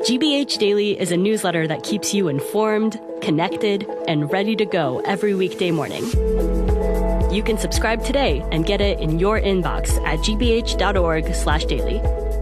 GBH Daily is a newsletter that keeps you informed, connected, and ready to go every weekday morning. You can subscribe today and get it in your inbox at gbh.org/daily.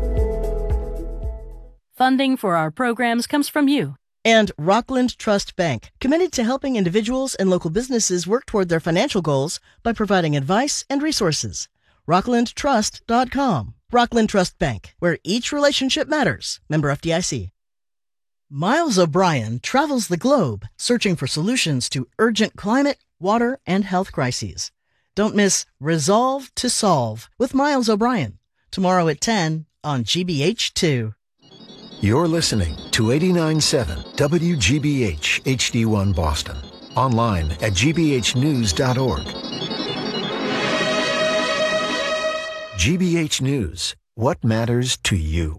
Funding for our programs comes from you. And Rockland Trust Bank, committed to helping individuals and local businesses work toward their financial goals by providing advice and resources. RocklandTrust.com. Rockland Trust Bank, where each relationship matters. Member FDIC. Miles O'Brien travels the globe searching for solutions to urgent climate, water, and health crises. Don't miss Resolve to Solve with Miles O'Brien, tomorrow at 10 on GBH2. You're listening to 89.7 WGBH HD1 Boston. Online at gbhnews.org. GBH News. What matters to you?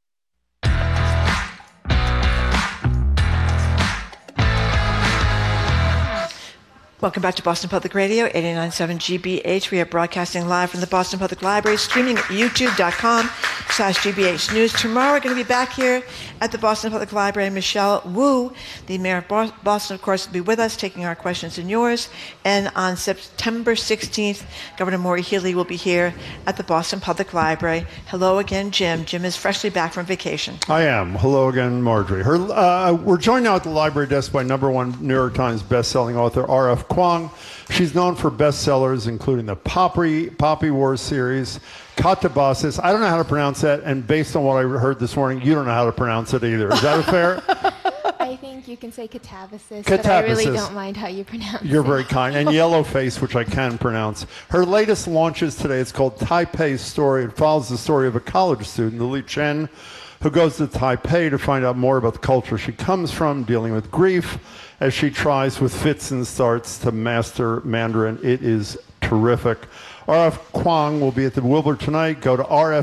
Welcome back to Boston Public Radio, 89.7 GBH. We are broadcasting live from the Boston Public Library, streaming at youtube.com/GBH News. Tomorrow we're going to be back here at the Boston Public Library. Michelle Wu, the mayor of Boston, of course, will be with us, taking our questions and yours. And on September 16th, Governor Mauree Healey will be here at the Boston Public Library. Hello again, Jim. Jim is freshly back from vacation. I am. Hello again, Marjorie. We're joined now at the library desk by #1 New York Times bestselling author R.F. Kuang. She's known for bestsellers including the Poppy Wars series, Katabasis. I don't know how to pronounce that, and based on what I heard this morning, you don't know how to pronounce it either. Is that fair? I think you can say Katabasis, but I really don't mind how you pronounce it. You're very kind. And Yellowface, which I can pronounce. Her latest launches today. It's called Taipei's Story. It follows the story of a college student, Lily Chen, who goes to Taipei to find out more about the culture she comes from, dealing with grief, as she tries with fits and starts to master Mandarin. It is terrific. R.F. Kuang will be at the Wilbur tonight. Go to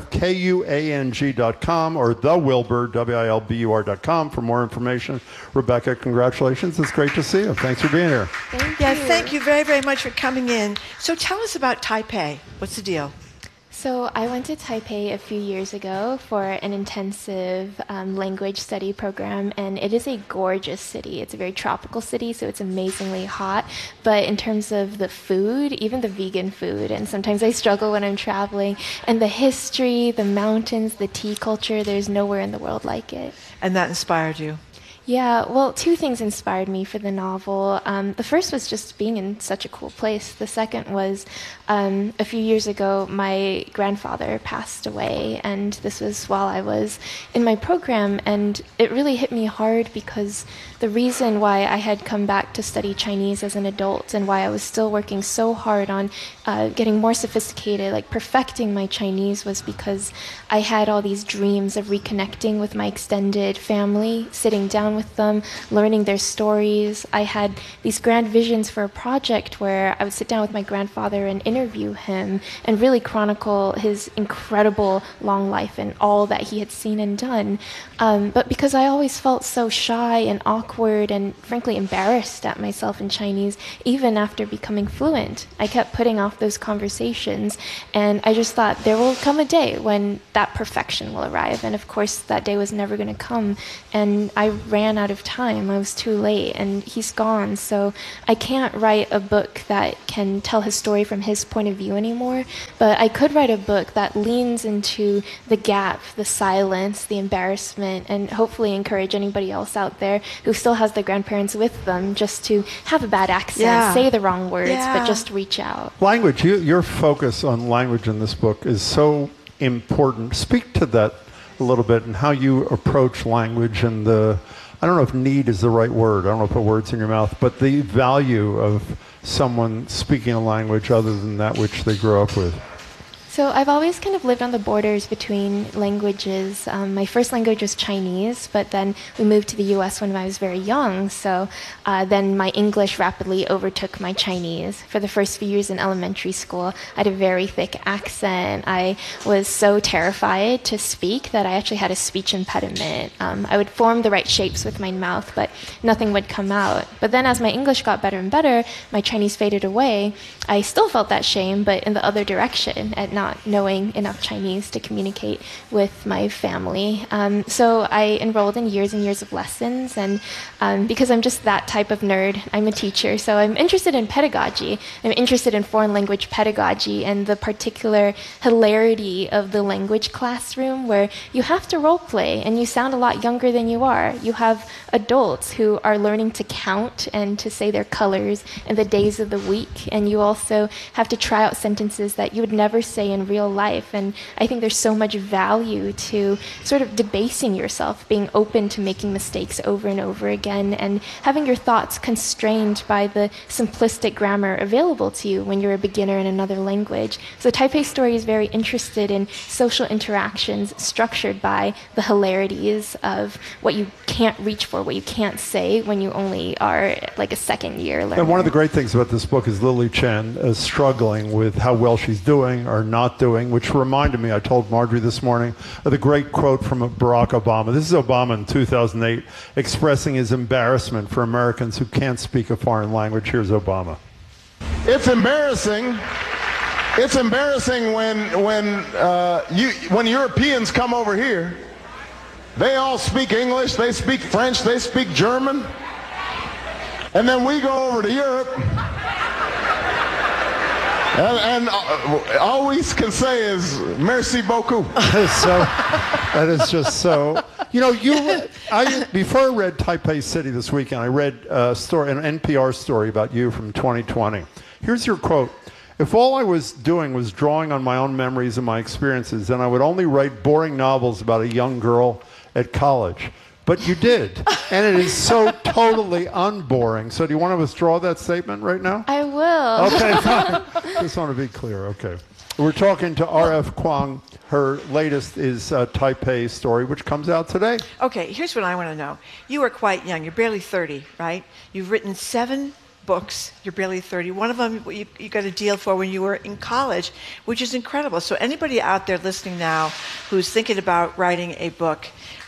rfkuang.com or the Wilbur, WILBUR.com for more information. Rebecca, congratulations. It's great to see you. Thanks for being here. Thank you. Yes, thank you very, very much for coming in. So tell us about Taipei. What's the deal? So I went to Taipei a few years ago for an intensive language study program, and it is a gorgeous city. It's a very tropical city, so it's amazingly hot. But in terms of the food, even the vegan food, and sometimes I struggle when I'm traveling, and the history, the mountains, the tea culture, there's nowhere in the world like it. And that inspired you? Yeah, well, two things inspired me for the novel. The first was just being in such a cool place. The second was a few years ago, my grandfather passed away, and this was while I was in my program, and it really hit me hard because the reason why I had come back to study Chinese as an adult and why I was still working so hard on getting more sophisticated, like perfecting my Chinese, was because I had all these dreams of reconnecting with my extended family, sitting down with them, learning their stories. I had these grand visions for a project where I would sit down with my grandfather and interview him and really chronicle his incredible long life and all that he had seen and done. But because I always felt so shy and awkward and frankly embarrassed at myself in Chinese, even after becoming fluent, I kept putting off those conversations, and I just thought there will come a day when that perfection will arrive, and of course that day was never going to come, and I ran out of time. I was too late, and he's gone, so I can't write a book that can tell his story from his point of view anymore, but I could write a book that leans into the gap, the silence, the embarrassment, and hopefully encourage anybody else out there who still has their grandparents with them just to have a bad accent, say the wrong words, but just reach out. Language, your focus on language in this book is so important. Speak to that a little bit and how you approach language and the, I don't know if need is the right word, I don't know if put words in your mouth, but the value of someone speaking a language other than that which they grew up with. So I've always kind of lived on the borders between languages. My first language was Chinese, but then we moved to the U.S. when I was very young, so then my English rapidly overtook my Chinese. For the first few years in elementary school, I had a very thick accent. I was so terrified to speak that I actually had a speech impediment. I would form the right shapes with my mouth, but nothing would come out. But then as my English got better and better, my Chinese faded away. I still felt that shame, but in the other direction. At not knowing enough Chinese to communicate with my family. So I enrolled in years and years of lessons, and because I'm just that type of nerd, I'm a teacher, so I'm interested in pedagogy. I'm interested in foreign language pedagogy and the particular hilarity of the language classroom where you have to role play and you sound a lot younger than you are. You have adults who are learning to count and to say their colors and the days of the week, and you also have to try out sentences that you would never say in real life. And I think there's so much value to sort of debasing yourself, being open to making mistakes over and over again, and having your thoughts constrained by the simplistic grammar available to you when you're a beginner in another language. So Taipei Story is very interested in social interactions structured by the hilarities of what you can't reach for, what you can't say when you only are like a second year learner. And one of the great things about this book is Lily Chen is struggling with how well she's doing or not doing, which reminded me, I told Marjorie this morning, of the great quote from Barack Obama. This is Obama in 2008 expressing his embarrassment for Americans who can't speak a foreign language. Here's Obama. It's embarrassing. It's embarrassing when Europeans come over here. They all speak English, they speak French, they speak German. And then we go over to Europe, and all we can say is, merci beaucoup. That is just so. You know, before I read Taipei City this weekend, I read an NPR story about you from 2020. Here's your quote. If all I was doing was drawing on my own memories and my experiences, then I would only write boring novels about a young girl at college. But you did, and it is so totally unboring. So do you want to withdraw that statement right now? I will. Okay, fine. Just want to be clear. Okay. We're talking to R.F. Kuang. Her latest is Taipei Story, which comes out today. Okay, here's what I want to know. You are quite young. You're barely 30, right? You've written 7 books. You're barely 30. One of them you got a deal for when you were in college, which is incredible. So anybody out there listening now who's thinking about writing a book,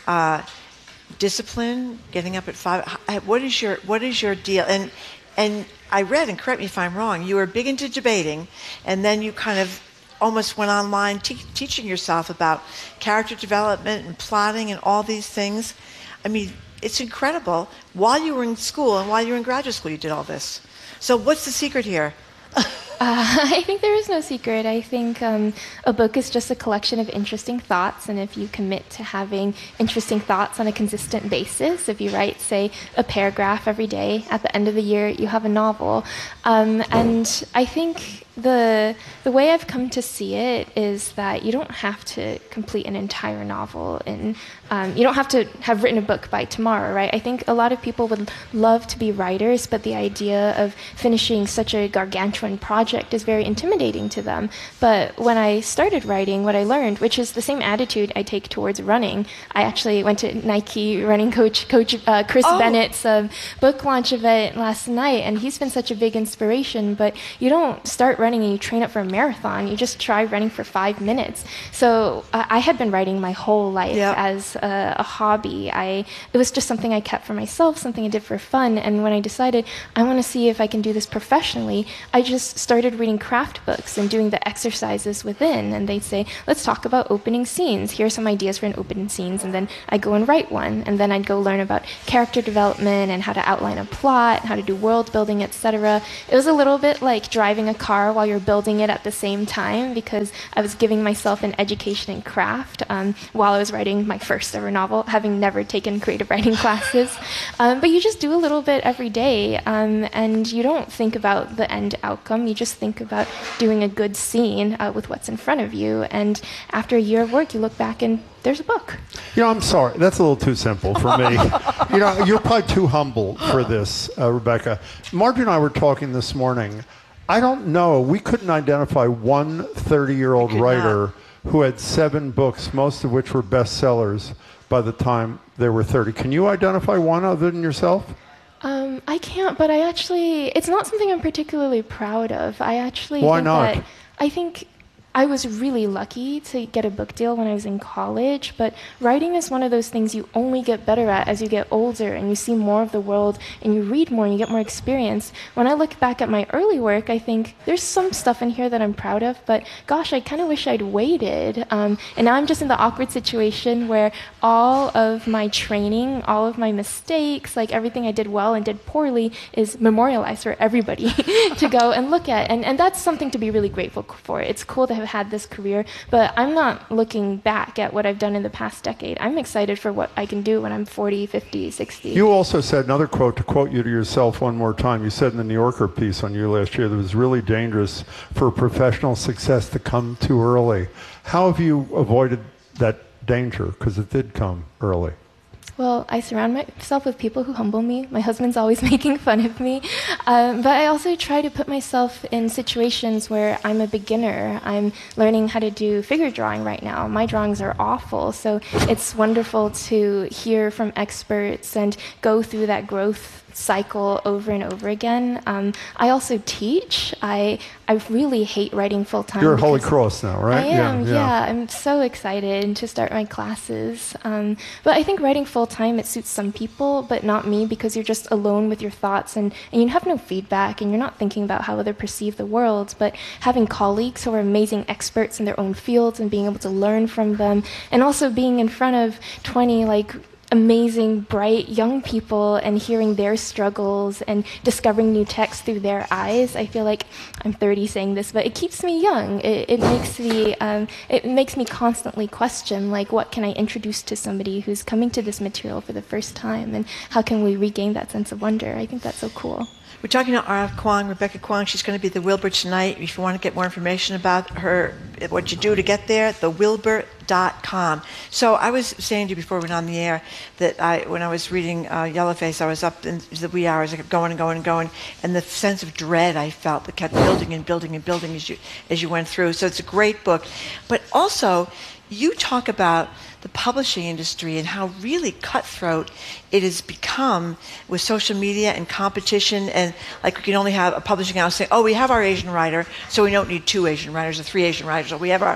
discipline, getting up at 5, what is your deal? And I read, and correct me if I'm wrong, you were big into debating, and then you kind of almost went online teaching yourself about character development and plotting and all these things. I mean, it's incredible. While you were in school and while you were in graduate school, you did all this. So what's the secret here? I think there is no secret. I think a book is just a collection of interesting thoughts, and if you commit to having interesting thoughts on a consistent basis, if you write, say, a paragraph every day, at the end of the year, you have a novel. And I think the way I've come to see it is that you don't have to complete an entire novel, and you don't have to have written a book by tomorrow, right? I think a lot of people would love to be writers, but the idea of finishing such a gargantuan project is very intimidating to them. But when I started writing, what I learned, which is the same attitude I take towards running, I actually went to Nike running coach Chris Bennett's book launch event last night, and he's been such a big inspiration. But you don't start running and you train up for a marathon. You just try running for 5 minutes. So I had been writing my whole life as a hobby. It was just something I kept for myself, something I did for fun. And when I decided I want to see if I can do this professionally, I just started reading craft books and doing the exercises within. And they'd say, let's talk about opening scenes. Here are some ideas for an opening scenes. And then I'd go and write one. And then I'd go learn about character development and how to outline a plot, how to do world building, etc. It was a little bit like driving a car while you're building it at the same time, because I was giving myself an education in craft while I was writing my first ever novel, having never taken creative writing classes. But you just do a little bit every day, and you don't think about the end outcome. You just think about doing a good scene with what's in front of you. And after a year of work, you look back and there's a book. You know, I'm sorry. That's a little too simple for me. You know, you're probably too humble for this, Rebecca. Marjorie and I were talking this morning. I don't know. We couldn't identify one 30-year-old writer who had 7 books, most of which were bestsellers by the time they were 30. Can you identify one other than yourself? I can't, but it's not something I'm particularly proud of. I actually Why think not? that I think I was really lucky to get a book deal when I was in college, but writing is one of those things you only get better at as you get older and you see more of the world and you read more and you get more experience. When I look back at my early work, I think there's some stuff in here that I'm proud of, but gosh, I kind of wish I'd waited. And now I'm just in the awkward situation where all of my training, all of my mistakes, like everything I did well and did poorly is memorialized for everybody to go and look at. And that's something to be really grateful for. It's cool to have had this career, but I'm not looking back at what I've done in the past decade. I'm excited for what I can do when I'm 40, 50, 60. You also said another quote, to quote you to yourself one more time. You said in the New Yorker piece on you last year that it was really dangerous for professional success to come too early. How have you avoided that danger? Because it did come early. Well, I surround myself with people who humble me. My husband's always making fun of me. But I also try to put myself in situations where I'm a beginner. I'm learning how to do figure drawing right now. My drawings are awful. So it's wonderful to hear from experts and go through that growth cycle over and over again. I also teach. I really hate writing full-time. You're at Holy Cross now, right? I am, yeah. I'm so excited to start my classes. But I think writing full-time, it suits some people, but not me, because you're just alone with your thoughts and you have no feedback and you're not thinking about how others perceive the world. But having colleagues who are amazing experts in their own fields and being able to learn from them, and also being in front of 20 amazing, bright young people and hearing their struggles and discovering new texts through their eyes. I feel like I'm 30 saying this, but it keeps me young. It makes me constantly question, what can I introduce to somebody who's coming to this material for the first time, and how can we regain that sense of wonder? I think that's so cool. We're talking to R.F. Kuang, Rebecca Kuang. She's going to be at the Wilbur tonight. If you want to get more information about her, what you do to get there, thewilbur.com. So I was saying to you before we went on the air that when I was reading Yellowface, I was up in the wee hours. I kept going and going and going, and the sense of dread I felt that kept building and building and building as you went through. So it's a great book. But also, you talk about the publishing industry and how really cutthroat it has become with social media and competition, and we can only have a publishing house saying, we have our Asian writer, so we don't need 2 Asian writers or 3 Asian writers, or we have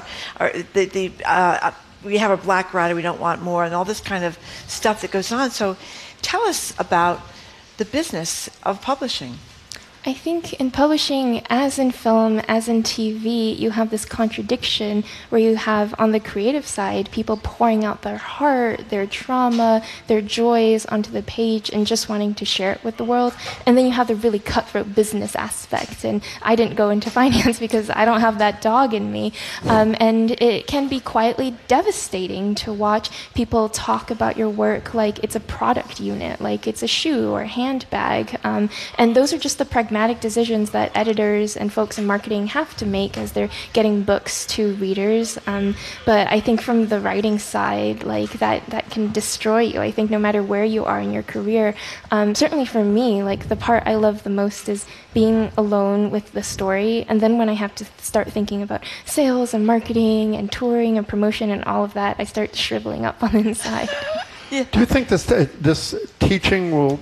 we have a black writer, we don't want more, and all this kind of stuff that goes on. So tell us about the business of publishing. I think in publishing, as in film, as in TV, you have this contradiction where you have, on the creative side, people pouring out their heart, their trauma, their joys onto the page and just wanting to share it with the world. And then you have the really cutthroat business aspect. And I didn't go into finance because I don't have that dog in me. And it can be quietly devastating to watch people talk about your work like it's a product unit, like it's a shoe or a handbag. And those are just the pragmatic decisions that editors and folks in marketing have to make as they're getting books to readers. But I think from the writing side, that can destroy you. I think no matter where you are in your career, certainly for me, the part I love the most is being alone with the story. And then when I have to start thinking about sales and marketing and touring and promotion and all of that, I start shriveling up on the inside. Yeah. Do you think this teaching will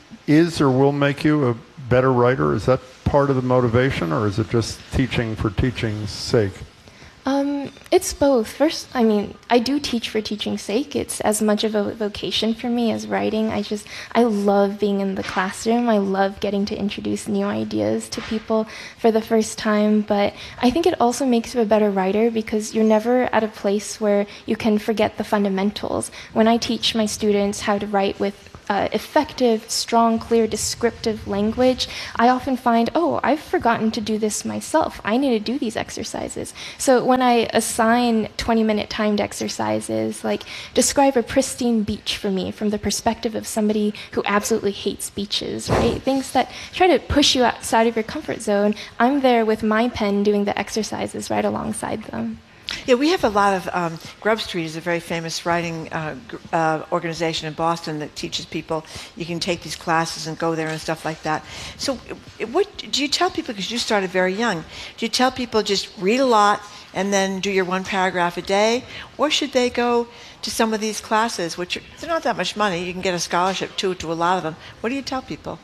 make you a better writer? Is that part of the motivation, or is it just teaching for teaching's sake? It's both. First, I do teach for teaching's sake. It's as much of a vocation for me as writing. I love being in the classroom. I love getting to introduce new ideas to people for the first time. But I think it also makes you a better writer because you're never at a place where you can forget the fundamentals. When I teach my students how to write with effective, strong, clear, descriptive language, I often find, I've forgotten to do this myself. I need to do these exercises. So when I assign 20-minute timed exercises, like describe a pristine beach for me from the perspective of somebody who absolutely hates beaches, right? Things that try to push you outside of your comfort zone, I'm there with my pen doing the exercises right alongside them. Yeah, we have a lot of, Grub Street is a very famous writing organization in Boston that teaches people. You can take these classes and go there and stuff like that. So what do you tell people, because you started very young, do you tell people just read a lot and then do your 1 paragraph a day? Or should they go to some of these classes, which they're not that much money, you can get a scholarship to a lot of them. What do you tell people?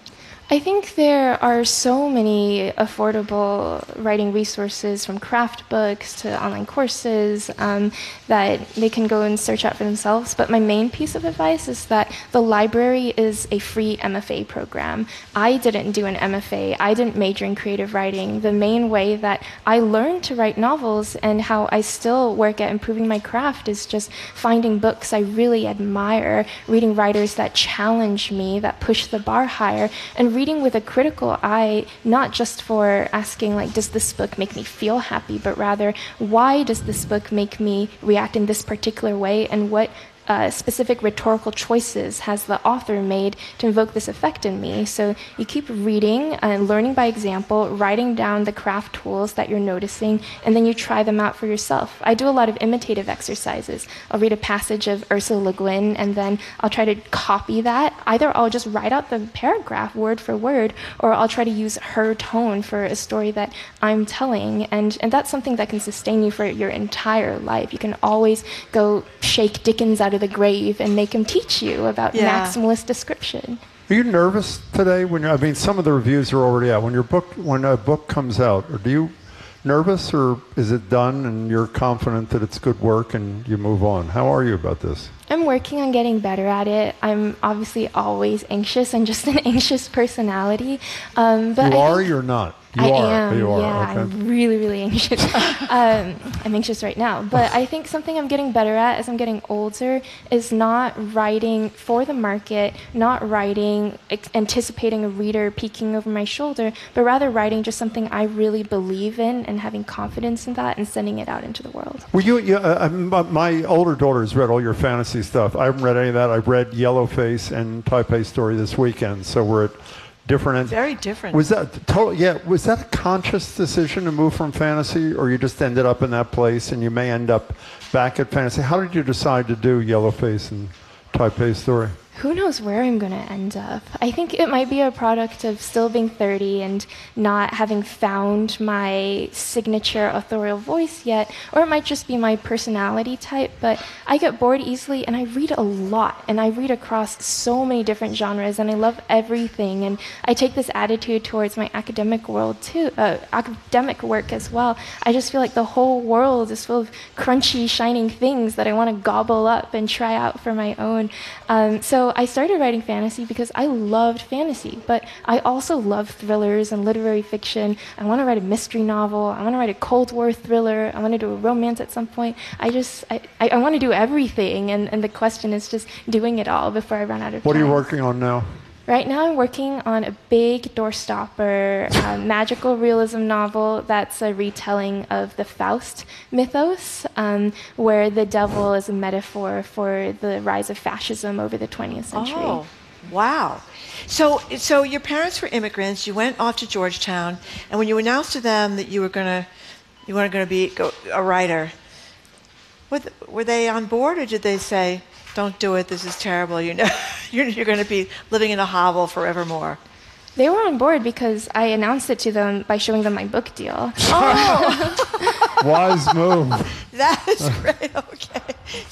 I think there are so many affordable writing resources, from craft books to online courses, that they can go and search out for themselves. But my main piece of advice is that the library is a free MFA program. I didn't do an MFA. I didn't major in creative writing. The main way that I learned to write novels and how I still work at improving my craft is just finding books I really admire, reading writers that challenge me, that push the bar higher, and reading with a critical eye, not just for asking, like, does this book make me feel happy, but rather, why does this book make me react in this particular way, and what specific rhetorical choices has the author made to invoke this effect in me. So you keep reading and learning by example, writing down the craft tools that you're noticing, and then you try them out for yourself. I do a lot of imitative exercises. I'll read a passage of Ursula Le Guin, and then I'll try to copy that. Either I'll just write out the paragraph word for word, or I'll try to use her tone for a story that I'm telling, and that's something that can sustain you for your entire life. You can always go shake Dickens out of the grave and make him teach you about maximalist description. Are you nervous today? Some of the reviews are already out. When a book comes out, are you nervous, or is it done and you're confident that it's good work and you move on? How are you about this? I'm working on getting better at it. I'm obviously always anxious. I'm just an anxious personality. But you're not? You are. Okay. I'm really, really anxious. I'm anxious right now. But I think something I'm getting better at as I'm getting older is not writing for the market, not writing anticipating a reader peeking over my shoulder, but rather writing just something I really believe in and having confidence in that and sending it out into the world. Well, my older daughter has read all your fantasy stuff. I haven't read any of that. I've read Yellowface and Taipei Story this weekend, so we're at different ends. Very different. Was that was that a conscious decision to move from fantasy, or you just ended up in that place and you may end up back at fantasy? How did you decide to do Yellowface and Taipei Story? Who knows where I'm going to end up? I think it might be a product of still being 30 and not having found my signature authorial voice yet, or it might just be my personality type, but I get bored easily and I read a lot, and I read across so many different genres, and I love everything, and I take this attitude towards my academic world too, academic work as well. I just feel like the whole world is full of crunchy, shining things that I want to gobble up and try out for my own. So I started writing fantasy because I loved fantasy, but I also love thrillers and literary fiction. I want to write a mystery novel. I want to write a Cold War thriller. I want to do a romance at some point. I want to do everything, and the question is just doing it all before I run out of time. What are you working on now? Right now I'm working on a big doorstopper magical realism novel that's a retelling of the Faust mythos, where the devil is a metaphor for the rise of fascism over the 20th century. Oh, wow. So your parents were immigrants. You went off to Georgetown, and when you announced to them that you were going to be a writer, were they on board, or did they say, "Don't do it, this is terrible, you're going to be living in a hovel forevermore"? They were on board because I announced it to them by showing them my book deal. Oh! Wise move. That is great, okay.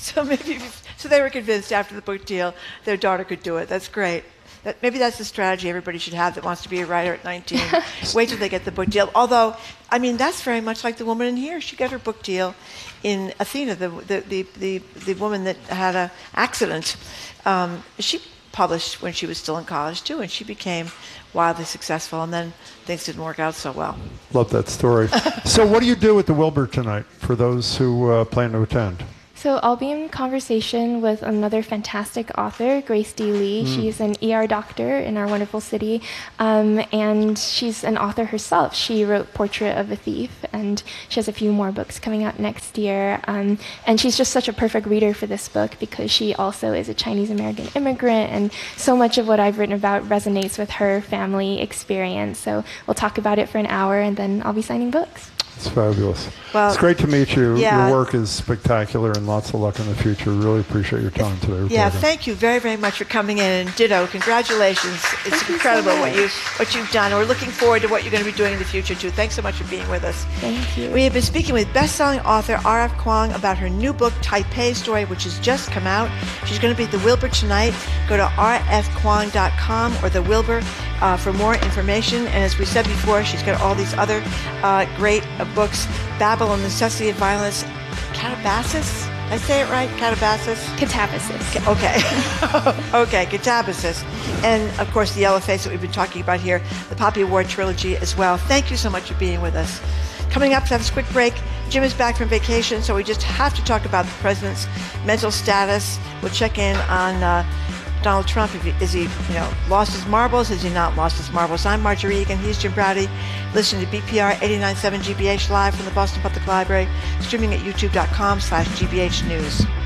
So they were convinced after the book deal their daughter could do it. That's great. Maybe that's the strategy everybody should have that wants to be a writer at 19. Wait till they get the book deal. Although, that's very much like the woman in here. She got her book deal in Athena, the woman that had an accident. She published when she was still in college, too, and she became wildly successful, and then things didn't work out so well. Love that story. So what do you do at the Wilbur tonight for those who plan to attend? So I'll be in conversation with another fantastic author, Grace D. Lee. She's an ER doctor in our wonderful city, and she's an author herself. She wrote Portrait of a Thief, and she has a few more books coming out next year. And she's just such a perfect reader for this book because she also is a Chinese-American immigrant, and so much of what I've written about resonates with her family experience. So we'll talk about it for an hour, and then I'll be signing books. It's fabulous. Well, it's great to meet you. Yeah. Your work is spectacular, and lots of luck in the future. Really appreciate your time today. Yeah, thank you very, very much for coming in. And ditto, congratulations. It's incredible what you've done. We're looking forward to what you're going to be doing in the future, too. Thanks so much for being with us. Thank you. We have been speaking with best-selling author R.F. Kuang about her new book, Taipei Story, which has just come out. She's going to be at the Wilbur tonight. Go to rfkwong.com or the Wilbur for more information. And as we said before, she's got all these other great books. Babel and the Necessity of Violence. Catabasis? Did I say it right? Catabasis? Catabasis. Okay. Okay, Catabasis. And, of course, The Yellow Face that we've been talking about here, the Poppy Award trilogy as well. Thank you so much for being with us. Coming up, after this quick break, Jim is back from vacation, so we just have to talk about the president's mental status. We'll check in on Donald Trump. Is he lost his marbles? Has he not lost his marbles? I'm Marjorie Egan. He's Jim Braude. Listen to BPR 89.7 GBH live from the Boston Public Library, streaming at youtube.com/GBH News.